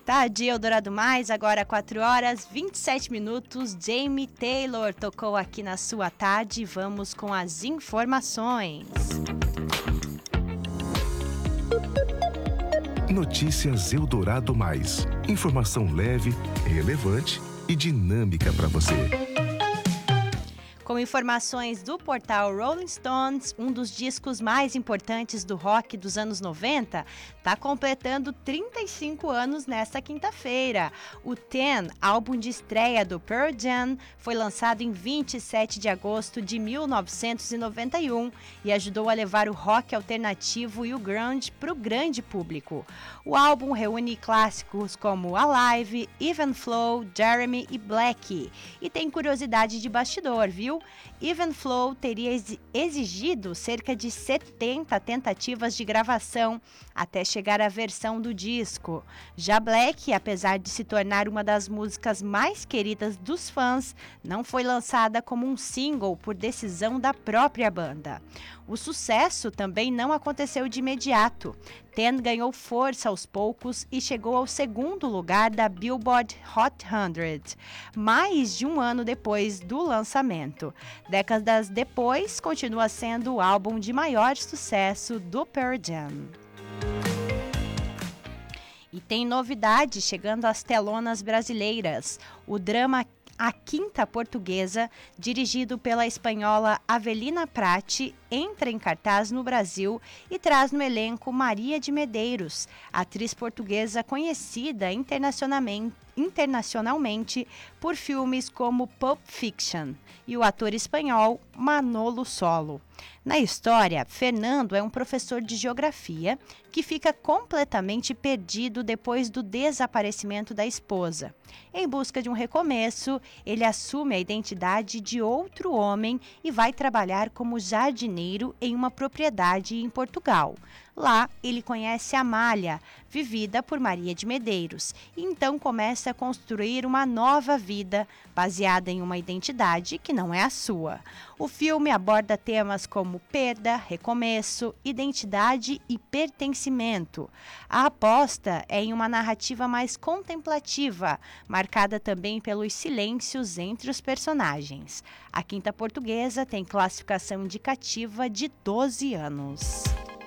Tarde Eldorado Mais, agora 4 horas 27 minutos. Jamie Taylor tocou aqui na sua tarde. Vamos com as informações. Notícias Eldorado Mais. Informação leve, relevante e dinâmica para você. Com informações do portal Rolling Stones, um dos discos mais importantes do rock dos anos 90, está completando 35 anos nesta quinta-feira. O Ten, álbum de estreia do Pearl Jam, foi lançado em 27 de agosto de 1991 e ajudou a levar o rock alternativo e o grunge para o grande público. O álbum reúne clássicos como Alive, Even Flow, Jeremy e Black. E tem curiosidade de bastidor, viu? Even Flow teria exigido cerca de 70 tentativas de gravação até chegar à versão do disco. Já Black, apesar de se tornar uma das músicas mais queridas dos fãs, não foi lançada como um single por decisão da própria banda. O sucesso também não aconteceu de imediato. Ten ganhou força aos poucos e chegou ao segundo lugar da Billboard Hot 100, mais de um ano depois do lançamento. Décadas depois, continua sendo o álbum de maior sucesso do Pearl Jam. E tem novidade chegando às telonas brasileiras. O drama A Quinta Portuguesa, dirigido pela espanhola Avelina Prati, entra em cartaz no Brasil e traz no elenco Maria de Medeiros, atriz portuguesa conhecida internacionalmente por filmes como Pulp Fiction, e o ator espanhol Manolo Solo. Na história, Fernando é um professor de geografia que fica completamente perdido depois do desaparecimento da esposa. Em busca de um recomeço, ele assume a identidade de outro homem e vai trabalhar como jardineiro em uma propriedade em Portugal. Lá, ele conhece Amália, vivida por Maria de Medeiros, e então começa a construir uma nova vida, baseada em uma identidade que não é a sua. O filme aborda temas como perda, recomeço, identidade e pertencimento. A aposta é em uma narrativa mais contemplativa, marcada também pelos silêncios entre os personagens. A Quinta Portuguesa tem classificação indicativa de 12 anos.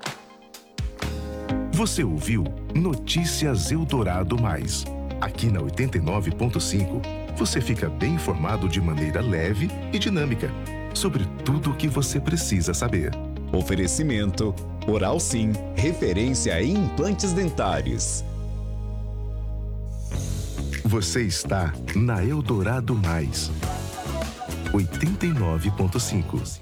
Você ouviu Notícias Eldorado Mais. Aqui na 89.5, você fica bem informado de maneira leve e dinâmica sobre tudo o que você precisa saber. Oferecimento Oral Sim, referência em implantes dentários. Você está na Eldorado Mais. 89.5.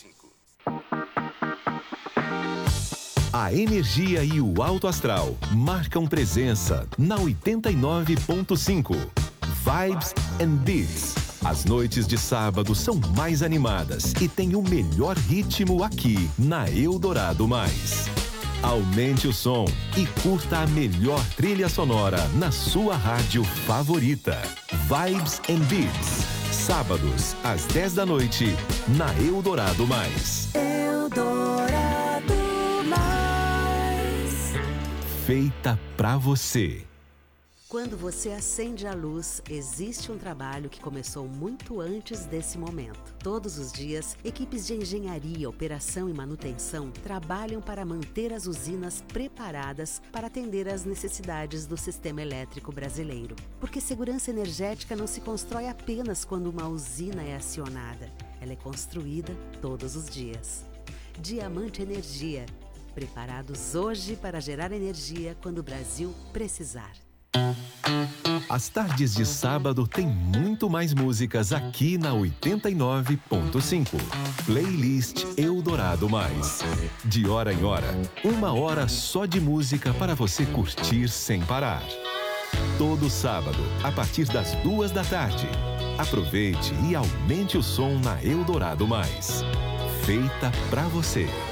A energia e o alto astral marcam presença na 89.5. Vibes and Beats. As noites de sábado são mais animadas e tem o melhor ritmo aqui na Eldorado Mais. Aumente o som e curta a melhor trilha sonora na sua rádio favorita. Vibes and Beats. Sábados, às 10 da noite, na Eldorado Mais. Eldorado Mais. Feita pra você. Quando você acende a luz, existe um trabalho que começou muito antes desse momento. Todos os dias, equipes de engenharia, operação e manutenção trabalham para manter as usinas preparadas para atender às necessidades do sistema elétrico brasileiro. Porque segurança energética não se constrói apenas quando uma usina é acionada. Ela é construída todos os dias. Diamante Energia. Preparados hoje para gerar energia quando o Brasil precisar. As tardes de sábado tem muito mais músicas aqui na 89.5. Playlist Eldorado Mais. De hora em hora, 1 hora só de música para você curtir sem parar. Todo sábado, a partir das 2 da tarde. Aproveite e aumente o som na Eldorado Mais. Feita pra você.